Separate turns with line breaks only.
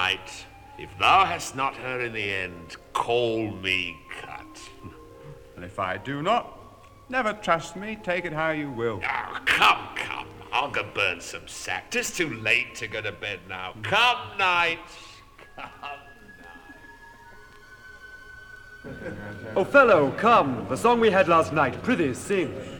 knight, if thou hast not her in the end, call me cut.
And if I do not, never trust me, take it how you will.
Oh, come. I'll go burn some sack. 'Tis too late to go to bed now. Come, knight.
Othello, come, the song we had last night, prithee sing.